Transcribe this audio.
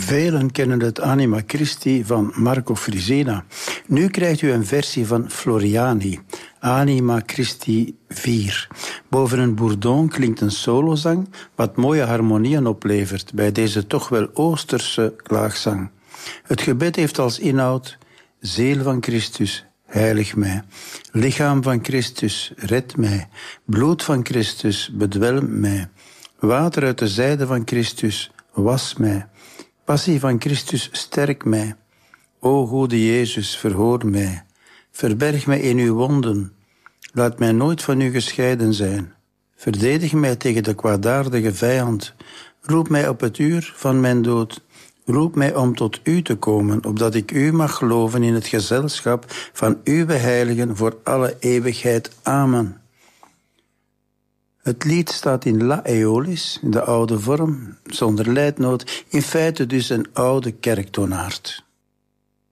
Velen kennen het Anima Christi van Marco Frisena. Nu krijgt u een versie van Floriani, Anima Christi 4. Boven een bourdon klinkt een solozang, wat mooie harmonieën oplevert bij deze toch wel Oosterse klaagzang. Het gebed heeft als inhoud: Ziel van Christus, heilig mij. Lichaam van Christus, red mij. Bloed van Christus, bedwelm mij. Water uit de zijde van Christus, was mij. Passie van Christus, sterk mij. O goede Jezus, verhoor mij. Verberg mij in uw wonden. Laat mij nooit van u gescheiden zijn. Verdedig mij tegen de kwaadaardige vijand. Roep mij op het uur van mijn dood. Roep mij om tot u te komen, opdat ik u mag geloven in het gezelschap van uw heiligen voor alle eeuwigheid. Amen. Het lied staat in La Aeolis, in de oude vorm, zonder leidnoot, in feite dus een oude kerktoonaard.